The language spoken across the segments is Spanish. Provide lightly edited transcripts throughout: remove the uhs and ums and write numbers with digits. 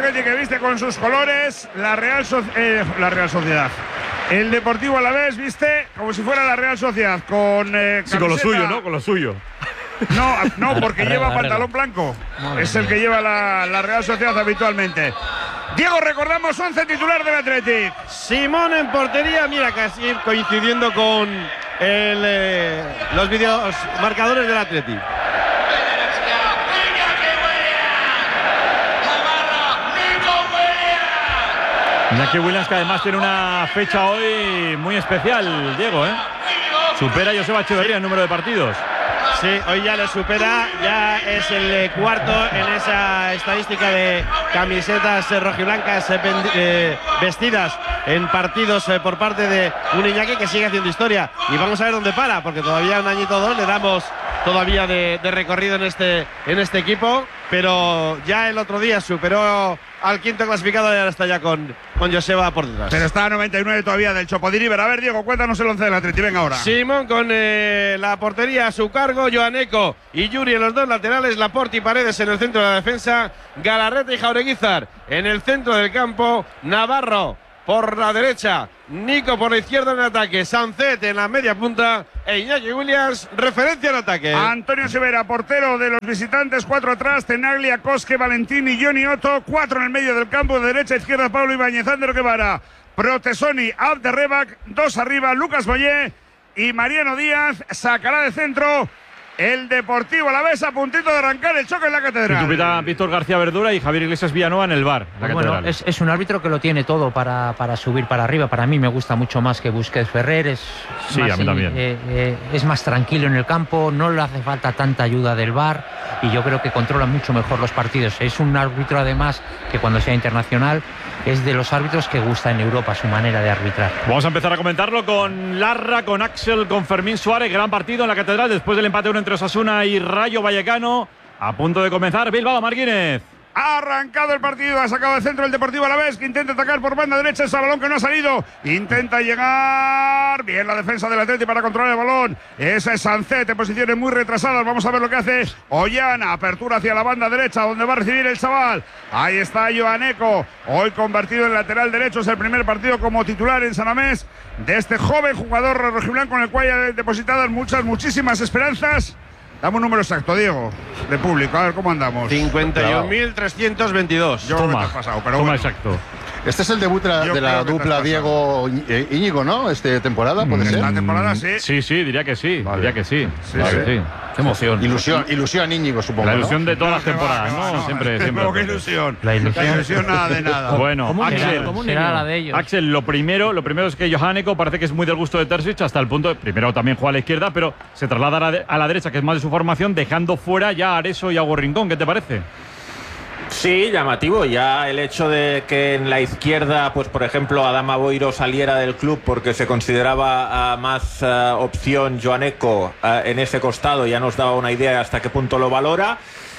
Athletic que viste con sus colores, la Real Sociedad. El Deportivo Alavés viste como si fuera la Real Sociedad, con sí, con lo suyo, ¿no? Con lo suyo. No, porque lleva pantalón blanco. Es el que lleva la Real Sociedad habitualmente. Diego, recordamos 11 titular del Athletic. Simón en portería, mira, casi coincidiendo con los vídeos marcadores del Athletic. Iñaki Williams, que además tiene una fecha hoy muy especial, Diego, ¿eh? Supera a Joseba Echeverría el número de partidos. Sí, hoy ya le supera, ya es el cuarto en esa estadística de camisetas rojiblancas vestidas en partidos por parte de un Iñaki que sigue haciendo historia. Y vamos a ver dónde para, porque todavía un añito o dos le damos todavía de recorrido en este equipo, pero ya el otro día superó al quinto clasificado y ahora está ya con Joseba por detrás. Pero está a 99 todavía del Chopodiriver. A ver, Diego, cuéntanos el 11 del Atleti. Venga ahora. Simón con la portería a su cargo, Joaneco y Yuri en los dos laterales, Laporte y Paredes en el centro de la defensa, Galarreta y Jaureguizar en el centro del campo, Navarro por la derecha, Nico por la izquierda en el ataque, Sancet en la media punta e Iñaki Williams, referencia en ataque. Antonio Severa, portero de los visitantes, 4 atrás, Tenaglia, Cosque, Valentín y Johnny Otto, 4 en el medio del campo, de derecha a izquierda Pablo Ibáñez, Ander Guevara, Protesoni, Abderrebac, 2 arriba, Lucas Boyé y Mariano Díaz. Sacará de centro el Deportivo Alavés, a puntito de arrancar el choque en la Catedral. Titupita Víctor García Verdura y Javier Iglesias Villanueva en el VAR. Bueno, es un árbitro que lo tiene todo para subir para arriba. Para mí me gusta mucho más que Busquets Ferrer. Sí, a mí también. Es más tranquilo en el campo, no le hace falta tanta ayuda del VAR y yo creo que controla mucho mejor los partidos. Es un árbitro además que cuando sea internacional es de los árbitros que gusta en Europa su manera de arbitrar. Vamos a empezar a comentarlo con Larra, con Axel, con Fermín Suárez. Gran partido en la Catedral después del empate 1 entre Osasuna y Rayo Vallecano. A punto de comenzar Bilbao Martínez. Ha arrancado el partido, ha sacado de centro el Deportivo Alavés, que intenta atacar por banda derecha, ese balón que no ha salido, intenta llegar, bien la defensa del Atleti para controlar el balón, ese es Sancet en posiciones muy retrasadas, vamos a ver lo que hace Ollana, apertura hacia la banda derecha, donde va a recibir el chaval, ahí está Joaneco, hoy convertido en lateral derecho, es el primer partido como titular en San Mamés, de este joven jugador rojiblanco en el cual hay depositadas muchísimas esperanzas. Dame un número exacto, Diego, de público, a ver cómo andamos. 51.322. Yo creo que te has pasado, pero bueno. Exacto. Este es el debut de la dupla Diego Íñigo, ¿no? Esta temporada, ¿puede ser? Esta temporada sí. Sí, diría que sí. Vale. Diría que sí. Sí. Qué emoción. Ilusión Íñigo, supongo. La ilusión de todas las Que va, temporadas, que va, ¿no? Siempre. Qué ilusión. La ilusión nada de nada. Bueno, Axel. Será la de ellos. Axel, lo primero es que Johaneco parece que es muy del gusto de Terzic hasta el punto de, primero también juega a la izquierda, pero se traslada a la derecha, que es más de su formación, dejando fuera ya a Areso y a Hugo Rincón. ¿Qué te parece? Sí, llamativo. Ya el hecho de que en la izquierda, pues por ejemplo, Adama Boiro saliera del club porque se consideraba más opción Joaneco en ese costado, ya nos daba una idea de hasta qué punto lo valora.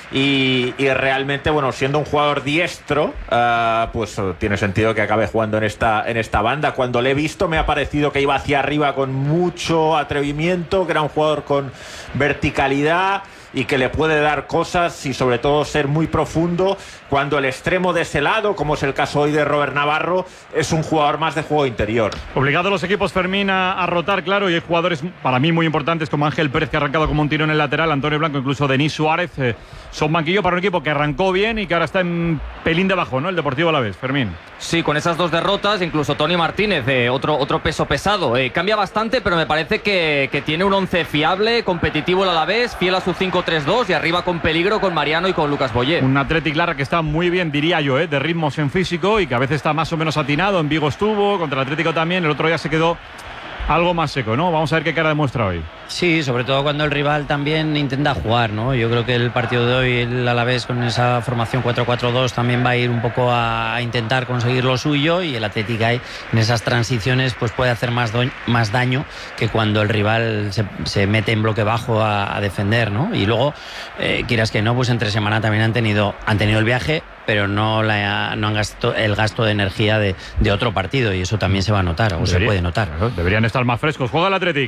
Y realmente, bueno, siendo un jugador diestro, pues tiene sentido que acabe jugando en esta banda. Cuando le he visto me ha parecido que iba hacia arriba con mucho atrevimiento, que era un jugador con verticalidad y que le puede dar cosas y sobre todo ser muy profundo cuando el extremo de ese lado, como es el caso hoy de Robert Navarro, es un jugador más de juego interior. Obligados los equipos, Fermín, a rotar, claro, y hay jugadores para mí muy importantes como Ángel Pérez, que ha arrancado como un tiro en el lateral, Antonio Blanco, incluso Denis Suárez, son banquillo para un equipo que arrancó bien y que ahora está en pelín debajo, ¿no? El Deportivo Alavés, Fermín. Sí, con esas dos derrotas, incluso Tony Martínez, otro peso pesado, cambia bastante, pero me parece que tiene un 11 fiable, competitivo el Alavés, fiel a su 5-3-2 y arriba con peligro con Mariano y con Lucas Boyé. Un Athletic Larra que está muy bien, diría yo, de ritmos en físico y que a veces está más o menos atinado. En Vigo estuvo, contra el Atlético también, el otro día se quedó algo más seco, ¿no? Vamos a ver qué cara demuestra hoy. Sí, sobre todo cuando el rival también intenta jugar, ¿no? Yo creo que el partido de hoy, el Alavés con esa formación 4-4-2 también va a ir un poco a intentar conseguir lo suyo, y el Atlético en esas transiciones pues puede hacer más daño que cuando el rival se mete en bloque bajo a defender, ¿no? Y luego, quieras que no, pues entre semana también han tenido el viaje, pero no han gastado el gasto de energía de otro partido, y eso también se va a notar, o se puede notar. Claro, deberían estar más frescos. Juega el Athletic.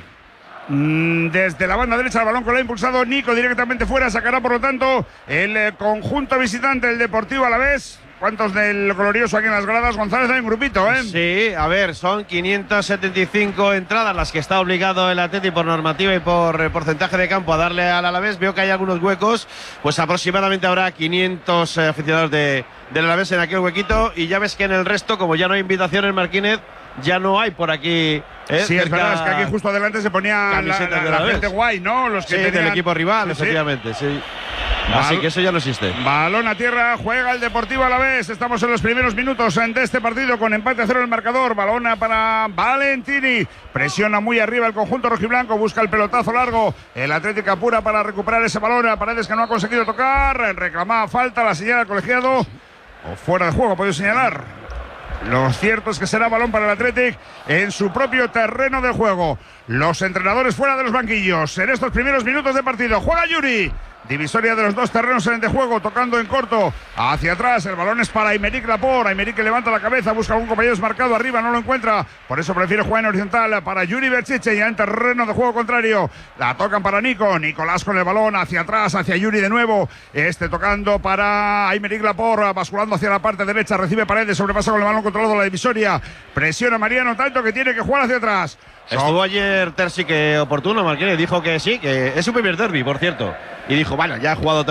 Desde la banda derecha el balón que lo ha impulsado Nico directamente fuera, sacará por lo tanto el conjunto visitante del Deportivo Alavés. ¿Cuántos del glorioso aquí en las gradas? González, hay un grupito, ¿eh? Sí, a ver, son 575 entradas las que está obligado el Atleti por normativa y por porcentaje de campo a darle al Alavés. Veo que hay algunos huecos, pues aproximadamente habrá 500 aficionados del Alavés en aquel huequito, y ya ves que en el resto, como ya no hay invitaciones, Marquínez, ya no hay por aquí. Sí, es verdad, es que aquí justo adelante se ponía la gente guay, ¿no? Los que sí, tenían... del equipo rival, sí, efectivamente, sí. Así que eso ya no existe. Balón a tierra, juega el Deportivo Alavés. Estamos en los primeros minutos de este partido con empate a 0 el marcador. Balón para Valentini. Presiona muy arriba el conjunto rojiblanco. Busca el pelotazo largo. El Atlético apura para recuperar ese balón. A Paredes, que no ha conseguido tocar. Reclamaba falta, la señala el colegiado. O fuera de juego, puede señalar. Lo cierto es que será balón para el Athletic en su propio terreno de juego. Los entrenadores fuera de los banquillos en estos primeros minutos de partido. Juega Yuri. Divisoria de los dos terrenos de juego, tocando en corto hacia atrás. El balón es para Aymeric Laporte. Aymeric que levanta la cabeza, busca algún compañero desmarcado arriba, no lo encuentra. Por eso prefiere jugar en horizontal para Yuri Berchiche, ya en terreno de juego contrario. La tocan para Nico. Nicolás con el balón hacia atrás, hacia Yuri de nuevo. Tocando para Aymeric Laporte, basculando hacia la parte derecha. Recibe Paredes, sobrepasa con el balón controlado la divisoria. Presiona Mariano tanto que tiene que jugar hacia atrás. Estuvo ayer Terzi que oportuno, Marquínez dijo que sí, que es su primer derbi, por cierto. Y dijo, bueno, ya ha jugado